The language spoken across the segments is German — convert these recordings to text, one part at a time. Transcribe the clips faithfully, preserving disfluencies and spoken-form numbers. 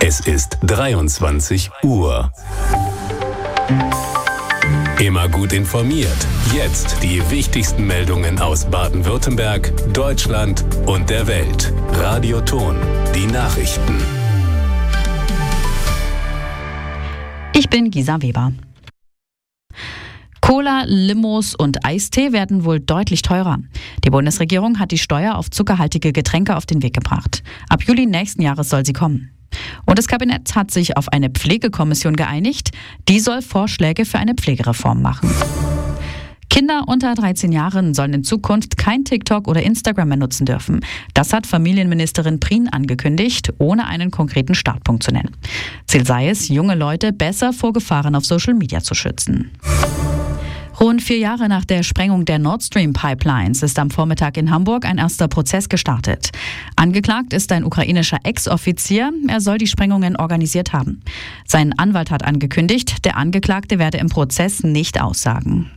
Es ist dreiundzwanzig Uhr. Immer gut informiert. Jetzt die wichtigsten Meldungen aus Baden-Württemberg, Deutschland und der Welt. Radio Ton, die Nachrichten. Ich bin Gisa Weber. Cola, Limos und Eistee werden wohl deutlich teurer. Die Bundesregierung hat die Steuer auf zuckerhaltige Getränke auf den Weg gebracht. Ab Juli nächsten Jahres soll sie kommen. Und das Kabinett hat sich auf eine Pflegekommission geeinigt. Die soll Vorschläge für eine Pflegereform machen. Kinder unter dreizehn Jahren sollen in Zukunft kein TikTok oder Instagram mehr nutzen dürfen. Das hat Familienministerin Prien angekündigt, ohne einen konkreten Startpunkt zu nennen. Ziel sei es, junge Leute besser vor Gefahren auf Social Media zu schützen. Rund vier Jahre nach der Sprengung der Nord Stream Pipelines ist am Vormittag in Hamburg ein erster Prozess gestartet. Angeklagt ist ein ukrainischer Ex-Offizier. Er soll die Sprengungen organisiert haben. Sein Anwalt hat angekündigt, der Angeklagte werde im Prozess nicht aussagen.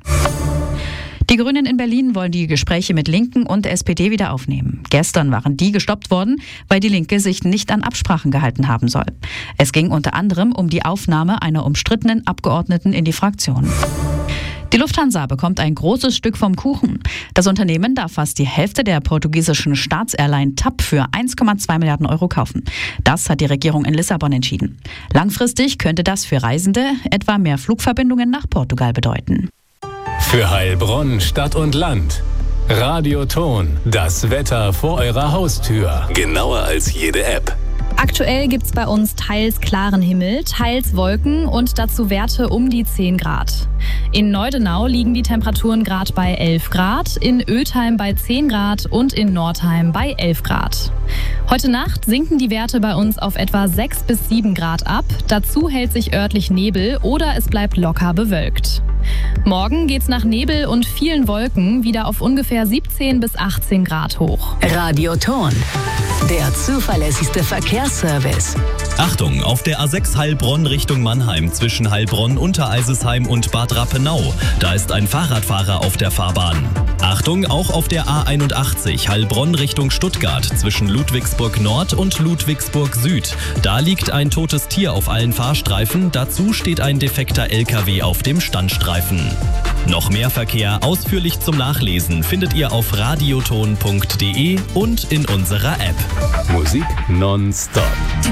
Die Grünen in Berlin wollen die Gespräche mit Linken und S P D wieder aufnehmen. Gestern waren die gestoppt worden, weil die Linke sich nicht an Absprachen gehalten haben soll. Es ging unter anderem um die Aufnahme einer umstrittenen Abgeordneten in die Fraktion. Die Lufthansa bekommt ein großes Stück vom Kuchen. Das Unternehmen darf fast die Hälfte der portugiesischen Staatsairline T A P für eins Komma zwei Milliarden Euro kaufen. Das hat die Regierung in Lissabon entschieden. Langfristig könnte das für Reisende etwa mehr Flugverbindungen nach Portugal bedeuten. Für Heilbronn, Stadt und Land. Radio Ton, das Wetter vor eurer Haustür. Genauer als jede App. Aktuell gibt's bei uns teils klaren Himmel, teils Wolken und dazu Werte um die zehn Grad. In Neudenau liegen die Temperaturen gerade bei elf Grad, in Ötheim bei zehn Grad und in Nordheim bei elf Grad. Heute Nacht sinken die Werte bei uns auf etwa sechs bis sieben Grad ab. Dazu hält sich örtlich Nebel oder es bleibt locker bewölkt. Morgen geht's nach Nebel und vielen Wolken wieder auf ungefähr siebzehn bis achtzehn Grad hoch. Radio Ton, der zuverlässigste Verkehrsservice. Achtung, auf der A sechs Heilbronn Richtung Mannheim zwischen Heilbronn, Untereisesheim und Bad Rappenau. Da ist ein Fahrradfahrer auf der Fahrbahn. Achtung, auch auf der A einundachtzig Heilbronn Richtung Stuttgart zwischen Ludwigsburg Nord und Ludwigsburg Süd. Da liegt ein totes Tier auf allen Fahrstreifen. Dazu steht ein defekter L K W auf dem Standstreifen. Noch mehr Verkehr ausführlich zum Nachlesen findet ihr auf radioton punkt de und in unserer App. Musik nonstop.